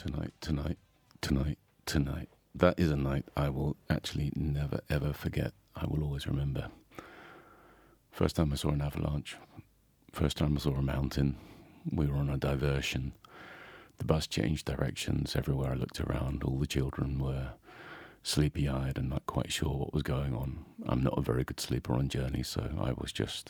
Tonight. That is a night I will actually never ever forget. I will always remember. First time I saw an avalanche. First time I saw a mountain. We were on a diversion. The bus changed directions. Everywhere I looked around, all the children were sleepy-eyed and not quite sure what was going on. I'm not a very good sleeper on journeys, so I was just,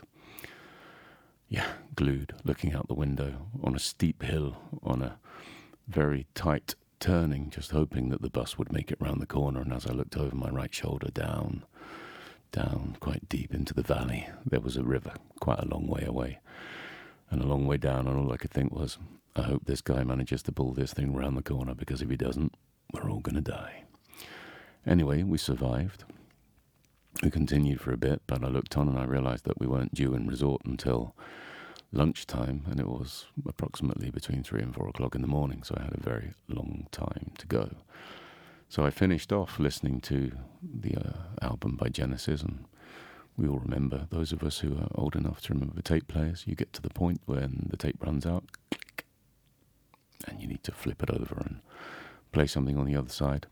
glued, looking out the window on a steep hill, on a very tight turning, just hoping that the bus would make it round the corner. And as I looked over my right shoulder, down, quite deep into the valley, there was a river quite a long way away and a long way down, and all I could think was, I hope this guy manages to pull this thing round the corner, because if he doesn't, we're all going to die. Anyway, we survived. We continued for a bit, but I looked on and I realised that we weren't due in resort until lunchtime, and it was approximately between 3 and 4 o'clock in the morning, so I had a very long time to go. So I finished off listening to the album by Genesis, and we all remember, those of us who are old enough to remember tape players, you get to the point when the tape runs out, click, and you need to flip it over and play something on the other side.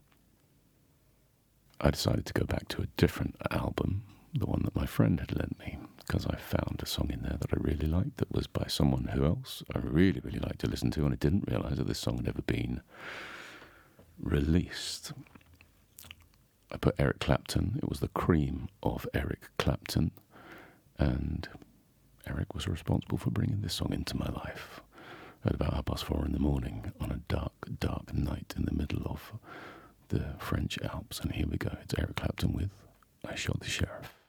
I decided to go back to a different album, the one that my friend had lent me, because I found a song in there that I really liked that was by someone who else I really, really liked to listen to, and I didn't realise that this song had ever been released. I put Eric Clapton. It was the cream of Eric Clapton, and Eric was responsible for bringing this song into my life at about 4:30 in the morning on a dark, dark night in the middle of the French Alps. And here we go. It's Eric Clapton with I Shot the Sheriff.